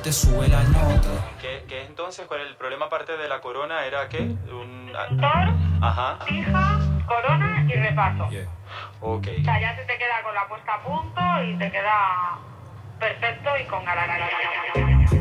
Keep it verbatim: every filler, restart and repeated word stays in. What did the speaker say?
te sube la nota. ¿Qué, qué entonces? ¿Cuál el problema aparte de la corona era qué? Un... Tor, Ajá. fija, corona y repaso. Yeah. Ok. O sea, ya se te queda con la puesta a punto y te queda perfecto y con ganas.